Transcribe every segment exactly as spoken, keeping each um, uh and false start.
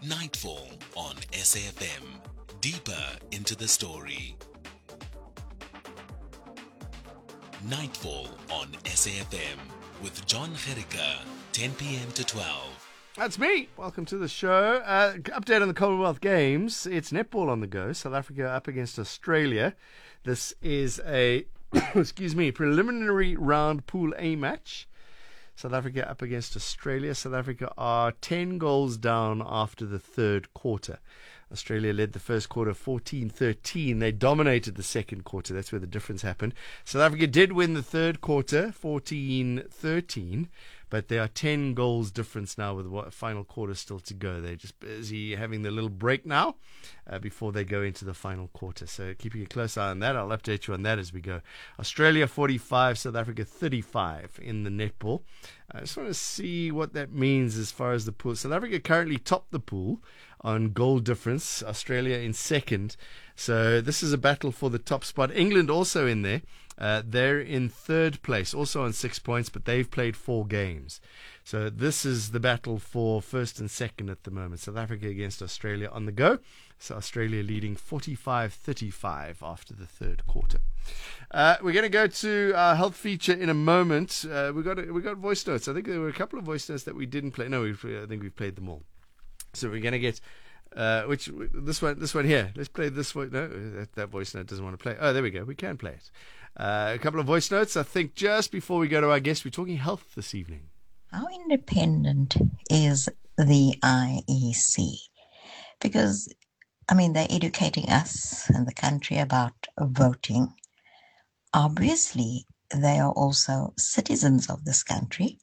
Nightfall on S A F M. Deeper into the story. Nightfall on S A F M with John Gericke, ten p.m. to twelve. That's me. Welcome to the show. Uh, update on the Commonwealth Games. It's netball on the go. South Africa up against Australia. This is a, excuse me, preliminary round Pool A match. South Africa up against Australia. South Africa are ten goals down after the third quarter. Australia led the first quarter fourteen thirteen. They dominated the second quarter. That's where the difference happened. South Africa did win the third quarter fourteen thirteen, but there are ten goals difference now with what final quarter still to go. They're just busy having the little break now uh, before they go into the final quarter. So keeping a close eye on that. I'll update you on that as we go. Australia forty-five, South Africa thirty-five in the netball. I just want to see what that means as far as the pool. South Africa currently top the pool on goal difference. Australia in second. So this is a battle for the top spot. England also in there. Uh, they're in third place, also on six points, but they've played four games. So this is the battle for first and second at the moment. South Africa against Australia on the go. So Australia leading forty-five thirty-five after the third quarter. Uh, we're going to go to our health feature in a moment. Uh, we got we got voice notes. I think there were a couple of voice notes that we didn't play. No, we've, I think we've played them all. So we're going to get uh, which this one this one here. Let's play this one. No, that, that voice note doesn't want to play. Oh, there we go. We can play it. Uh, a couple of voice notes. I think just before we go to our guest, we're talking health this evening. How independent is the I E C? Because, I mean, they're educating us and the country about voting. Obviously, they are also citizens of this country.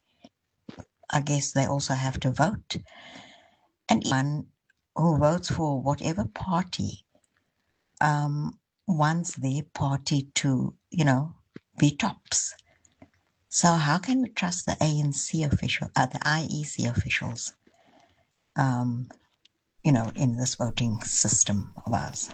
I guess they also have to vote. And one who votes for whatever party um, wants their party to, you know, be tops. So how can we trust the A N C official, uh, the I E C officials, um, you know, in this voting system of ours?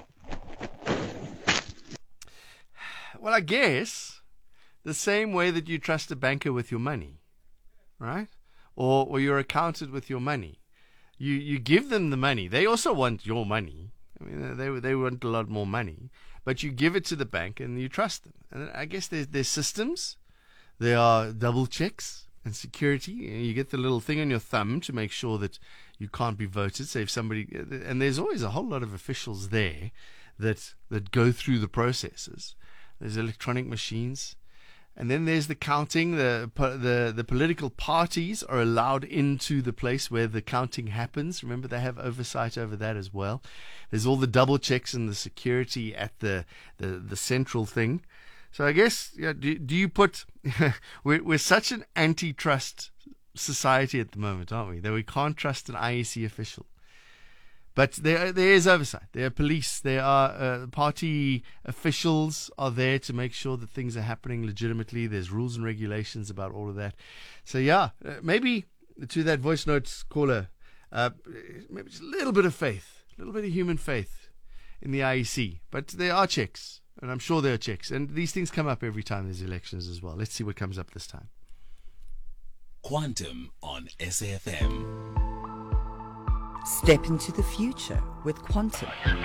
Well, I guess the same way that you trust a banker with your money, right? Or or your accountant with your money. You you give them the money. They also want your money. I mean, they they want a lot more money, but you give it to the bank and you trust them. And I guess there's there's systems. There are double checks and security. You get the little thing on your thumb to make sure that you can't be voted. Say if somebody, and there's always a whole lot of officials there that that go through the processes. There's electronic machines, and then there's the counting. The the the political parties are allowed into the place where the counting happens. Remember, they have oversight over that as well. There's all the double checks and the security at the the, the central thing. So I guess, yeah, do, do you put, we're, we're such an antitrust society at the moment, aren't we, that we can't trust an I E C official. But there there is oversight. There are police. There are uh, party officials are there to make sure that things are happening legitimately. There's rules and regulations about all of that. So yeah, uh, maybe to that voice notes caller, uh, maybe just a little bit of faith, a little bit of human faith in the I E C. But there are checks. And I'm sure there are checks. And these things come up every time there's elections as well. Let's see what comes up this time. Quantum on S A F M. Step into the future with Quantum.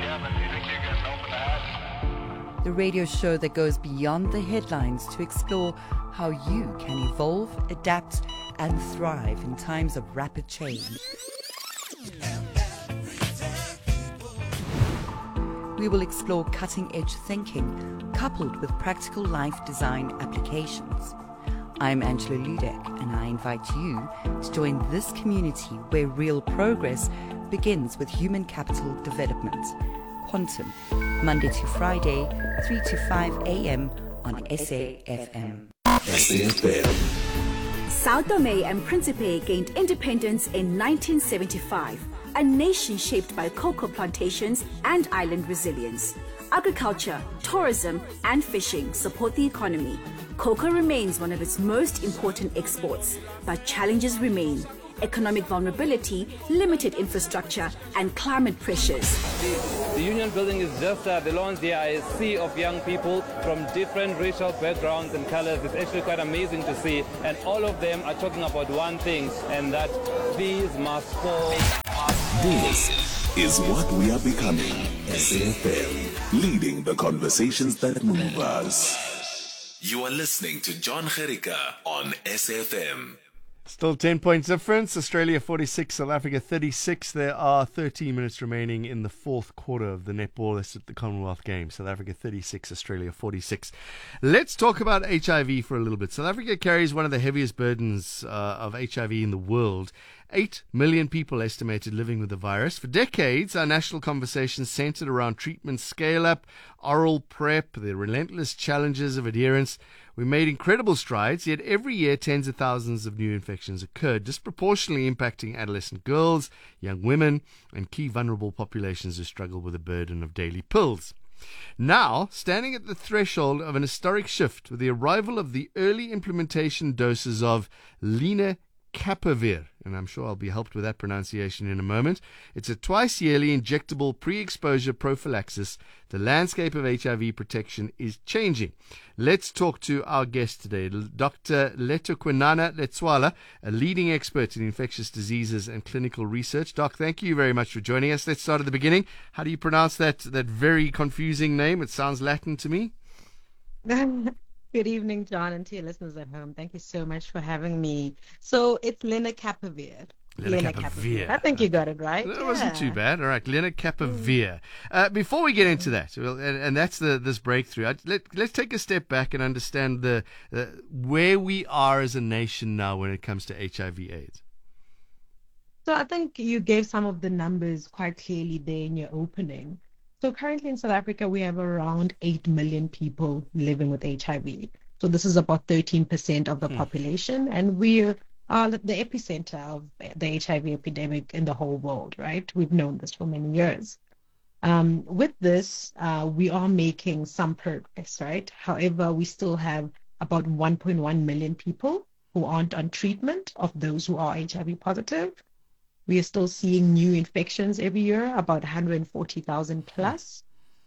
The radio show that goes beyond the headlines to explore how you can evolve, adapt, and thrive in times of rapid change. We will explore cutting-edge thinking coupled with practical life design applications. I'm Angela Ludek, and I invite you to join this community where real progress begins with human capital development. Quantum, Monday to Friday, three to five a.m. on S A F M. S A F M. Sao Tome and Principe gained independence in nineteen seventy-five. A nation shaped by cocoa plantations and island resilience. Agriculture, tourism, and fishing support the economy. Cocoa remains one of its most important exports, but challenges remain. Economic vulnerability, limited infrastructure, and climate pressures. The union building is just uh, belongs there a sea of young people from different racial backgrounds and colors. It's actually quite amazing to see, and all of them are talking about one thing, and that these must fall. This is what we are becoming. S A F M, leading the conversations that move us. You are listening to John Gericka on S A F M. Still ten points difference. Australia forty-six, South Africa thirty-six. There are thirteen minutes remaining in the fourth quarter of the netball. That's at the Commonwealth Games. South Africa thirty-six, Australia forty-six. Let's talk about H I V for a little bit. South Africa carries one of the heaviest burdens uh, of H I V in the world. Eight million people estimated living with the virus. For decades, our national conversations centered around treatment scale-up, oral PrEP, the relentless challenges of adherence. We made incredible strides, yet every year tens of thousands of new infections occurred, disproportionately impacting adolescent girls, young women, and key vulnerable populations who struggle with the burden of daily pills. Now, standing at the threshold of an historic shift with the arrival of the early implementation doses of lenacapavir, and I'm sure I'll be helped with that pronunciation in a moment. It's a twice-yearly injectable pre-exposure prophylaxis. The landscape of H I V protection is changing. Let's talk to our guest today, Doctor Letoquinana Letswala, a leading expert in infectious diseases and clinical research. Doc, thank you very much for joining us. Let's start at the beginning. How do you pronounce that, that very confusing name? It sounds Latin to me. Good evening, John, and to your listeners at home. Thank you so much for having me. So it's lenacapavir. Lenacapavir. I think you got it right. That yeah. wasn't too bad. All right, lenacapavir. Uh, before we get into that, well, and, and that's the this breakthrough. I, let, let's take a step back and understand the uh, where we are as a nation now when it comes to H I V/AIDS. So I think you gave some of the numbers quite clearly there in your opening. So currently in South Africa, we have around eight million people living with H I V. So this is about thirteen percent of the mm. population, and we are the epicenter of the H I V epidemic in the whole world, right? We've known this for many years. Um, with this, uh, we are making some progress, right? However, we still have about one point one million people who aren't on treatment of those who are H I V positive. We are still seeing new infections every year, about one hundred forty thousand plus.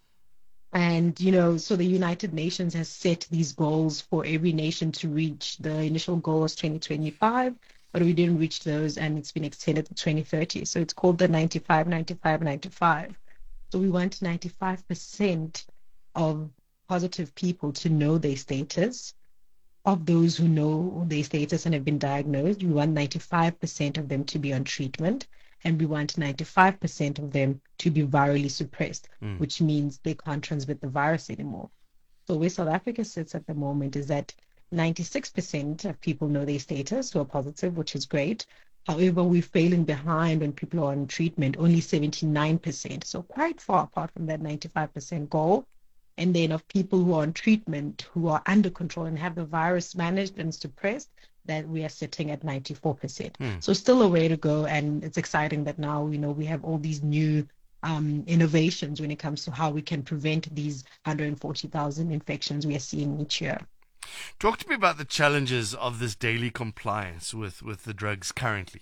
And, you know, so the United Nations has set these goals for every nation to reach. The initial goal was twenty twenty-five, but we didn't reach those, and it's been extended to twenty thirty. So it's called the ninety-five, ninety-five, ninety-five. So we want ninety-five percent of positive people to know their status. Of those who know their status and have been diagnosed, we want ninety-five percent of them to be on treatment, and we want ninety-five percent of them to be virally suppressed, mm. which means they can't transmit the virus anymore. So where South Africa sits at the moment is that ninety-six percent of people know their status who are positive, which is great. However, we're failing behind when people are on treatment, only seventy-nine percent. So quite far apart from that ninety-five percent goal. And then of people who are on treatment, who are under control and have the virus managed and suppressed, that we are sitting at ninety-four percent. Mm. So still a way to go. And it's exciting that now, you know, we have all these new um, innovations when it comes to how we can prevent these one hundred forty thousand infections we are seeing each year. Talk to me about the challenges of this daily compliance with, with the drugs currently.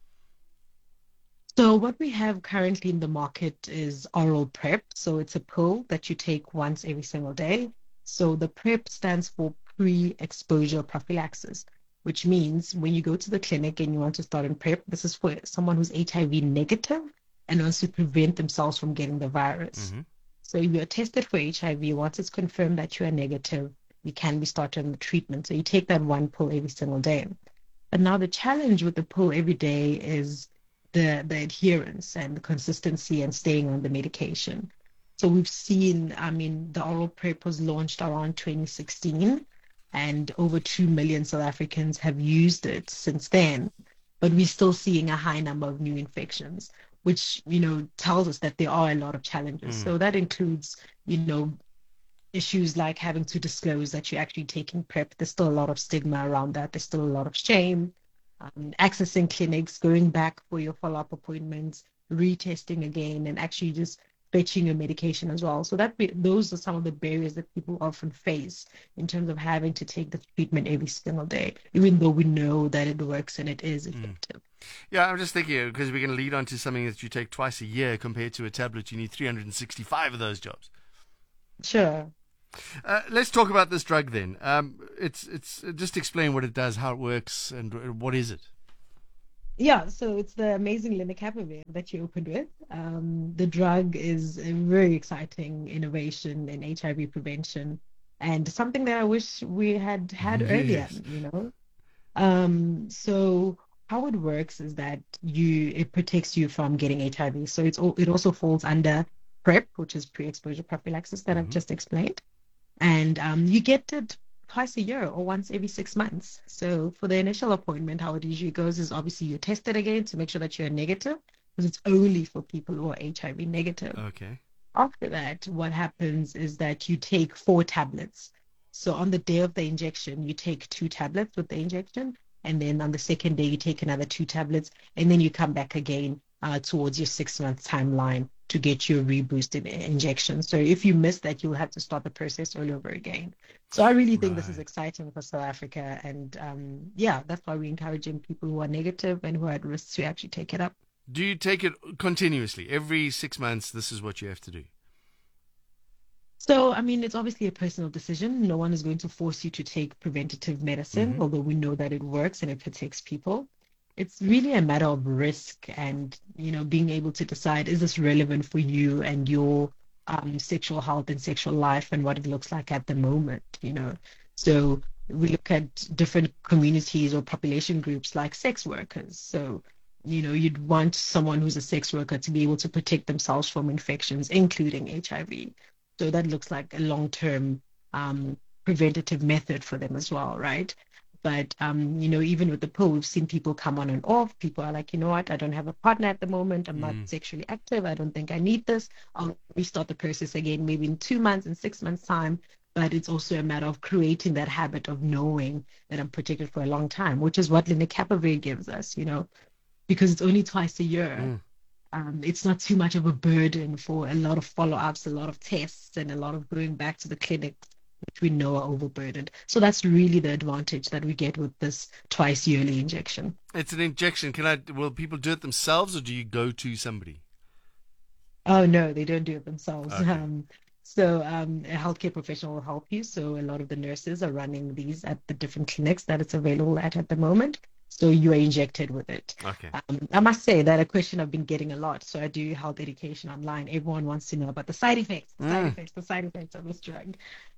So what we have currently in the market is oral PrEP. So it's a pill that you take once every single day. So the PrEP stands for pre-exposure prophylaxis, which means when you go to the clinic and you want to start on PrEP, this is for someone who's H I V negative and wants to prevent themselves from getting the virus. Mm-hmm. So if you're tested for H I V, once it's confirmed that you are negative, you can be started on the treatment. So you take that one pill every single day. But now the challenge with the pill every day is the, the adherence and the consistency and staying on the medication. So we've seen, I mean, the oral PrEP was launched around twenty sixteen, and over two million South Africans have used it since then. But we're still seeing a high number of new infections, which, you know, tells us that there are a lot of challenges. Mm. So that includes, you know, issues like having to disclose that you're actually taking PrEP. There's still a lot of stigma around that. There's still a lot of shame. Um, accessing clinics, going back for your follow-up appointments, retesting again, and actually just fetching your medication as well. So that be, those are some of the barriers that people often face in terms of having to take the treatment every single day, even though we know that it works and it is effective. Mm. Yeah, I'm just thinking, because we're going to lead on to something that you take twice a year compared to a tablet. You need three hundred sixty-five of those jobs. Sure. Uh, let's talk about this drug then. Um, it's it's just explain what it does, how it works, and what is it? Yeah, so it's the amazing lenacapavir that you opened with. Um, the drug is a very exciting innovation in H I V prevention and something that I wish we had had earlier, Yes. you know. Um, so how it works is that you it protects you from getting H I V. So it's al- it also falls under PrEP, which is pre-exposure prophylaxis that I've Mhm. just explained. And um, you get it twice a year or once every six months. So for the initial appointment, how it usually goes is obviously you're tested again to make sure that you're negative, because it's only for people who are H I V negative. Okay. After that, what happens is that you take four tablets. So on the day of the injection, you take two tablets with the injection, and then on the second day, you take another two tablets, and then you come back again uh, towards your six month timeline to get your reboosted injection. So if you miss that, you'll have to start the process all over again. So I really think this is Right. exciting for South Africa, and um, yeah, that's why we're encouraging people who are negative and who are at risk to actually take it up. Do you take it continuously? Every six months, this is what you have to do. So, I mean, it's obviously a personal decision. No one is going to force you to take preventative medicine, Mhm. although we know that it works and it protects people. It's really a matter of risk and, you know, being able to decide, is this relevant for you and your um, sexual health and sexual life and what it looks like at the moment, you know? So we look at different communities or population groups like sex workers. So, you know, you'd want someone who's a sex worker to be able to protect themselves from infections, including H I V. So that looks like a long-term um, preventative method for them as well, right? But um, you know, even with the pill, we've seen people come on and off. People are like, you know what, I don't have a partner at the moment. I'm not Mm. sexually active. I don't think I need this. I'll restart the process again, maybe in two months, in six months' time. But it's also a matter of creating that habit of knowing that I'm protected for a long time, which is what lenacapavir gives us, you know, because it's only twice a year. Mm. Um, it's not too much of a burden for a lot of follow-ups, a lot of tests, and a lot of going back to the clinics, which we know are overburdened. So that's really the advantage that we get with this twice yearly injection. It's an injection. Can I? Will people do it themselves, or do you go to somebody? Oh no, they don't do it themselves. Okay. Um, so um, a healthcare professional will help you. So a lot of the nurses are running these at the different clinics that it's available at at the moment. So you are injected with it. Okay. Um, I must say that a question I've been getting a lot. So I do health education online. Everyone wants to know about the side effects, the side Mm. effects, the side effects of this drug.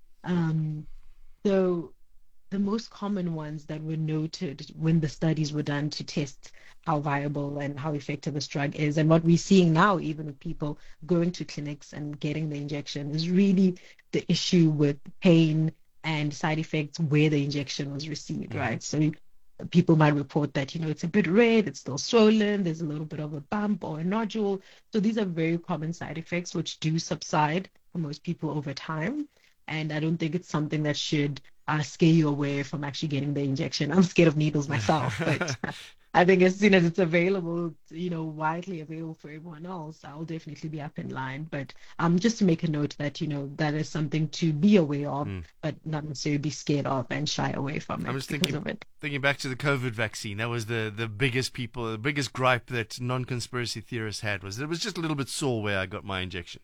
Um, so the most common ones that were noted when the studies were done to test how viable and how effective this drug is, and what we're seeing now, even with people going to clinics and getting the injection, is really the issue with pain and side effects where the injection was received, Mhm. right? So people might report that, you know, it's a bit red, it's still swollen, there's a little bit of a bump or a nodule. So these are very common side effects which do subside for most people over time. And I don't think it's something that should uh, scare you away from actually getting the injection. I'm scared of needles myself, but I think as soon as it's available, you know, widely available for everyone else, I'll definitely be up in line. But um, just to make a note that, you know, that is something to be aware of, Mm. but not necessarily be scared of and shy away from it I was because thinking, of it. thinking back to the COVID vaccine. That was the, the biggest people, the biggest gripe that non-conspiracy theorists had was that it was just a little bit sore where I got my injection.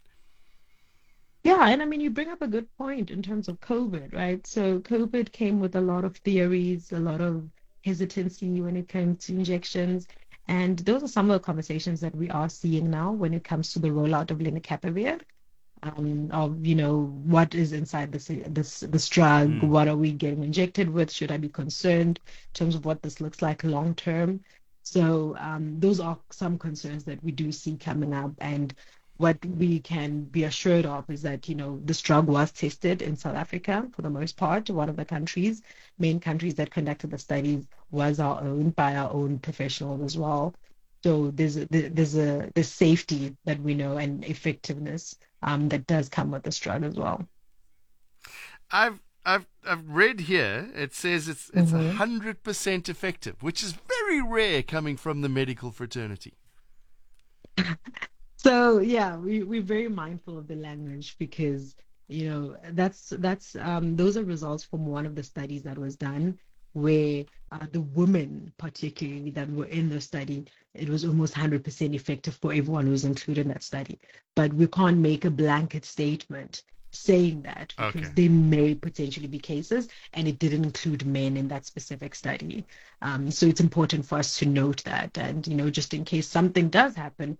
Yeah, and I mean, you bring up a good point in terms of COVID, right? So COVID came with a lot of theories, a lot of hesitancy when it came to injections. And those are some of the conversations that we are seeing now when it comes to the rollout of lenacapavir. Um, of, you know, what is inside this this this drug? Mm. What are we getting injected with? Should I be concerned in terms of what this looks like long term? So um, those are some concerns that we do see coming up, and what we can be assured of is that, you know, this drug was tested in South Africa for the most part. One of the countries, main countries that conducted the studies was our own, by our own professionals as well. So there's a, there's a there's safety that we know and effectiveness um, that does come with this drug as well. I've I've I've read here it says it's it's a Mhm. hundred percent effective, which is very rare coming from the medical fraternity. So yeah, we we're very mindful of the language because, you know, that's that's um, those are results from one of the studies that was done where uh, the women particularly that were in the study, it was almost one hundred percent effective for everyone who was included in that study. But we can't make a blanket statement saying that because Okay. there may potentially be cases, and it didn't include men in that specific study. Um, so it's important for us to note that, and you know, just in case something does happen,